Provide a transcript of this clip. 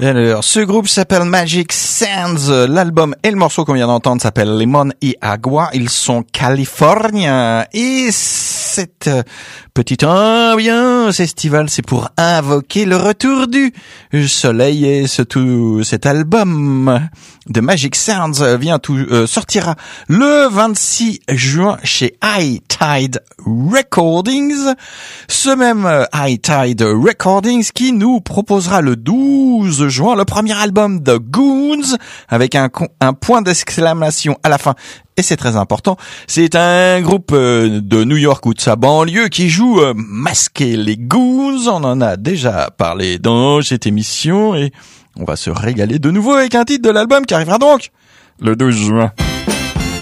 Alors, ce groupe s'appelle Magic Sands. L'album et le morceau qu'on vient d'entendre s'appelle Lemon y Agua. Ils sont californiens. Et cette petite ambiance estivale, c'est pour invoquer le retour du soleil. Et cet album de Magic Sounds sortira le 26 juin chez High Tide Recordings. Ce même High Tide Recordings qui nous proposera le 12 juin le premier album de Goons avec un point d'exclamation à la fin. Et c'est très important, c'est un groupe de New York ou de sa banlieue qui joue masqué. Les Goons, on en a déjà parlé dans cette émission et on va se régaler de nouveau avec un titre de l'album qui arrivera donc le 12 juin.